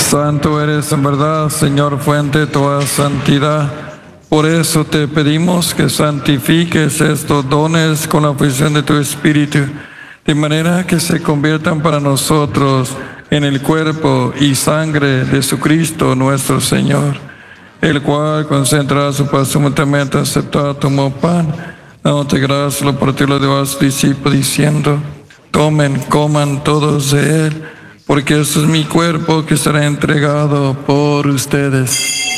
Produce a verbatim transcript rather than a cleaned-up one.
Santo eres en verdad, Señor, fuente de toda santidad. Por eso te pedimos que santifiques estos dones con la fusión de tu Espíritu, de manera que se conviertan para nosotros en el cuerpo y sangre de Jesucristo nuestro Señor, el cual, concentrado su pasión mutuamente aceptado, tomó pan, dándote gracias, lo partió y lo dio a sus discípulos, diciendo: tomen, coman todos de él, porque este es mi cuerpo que será entregado por ustedes.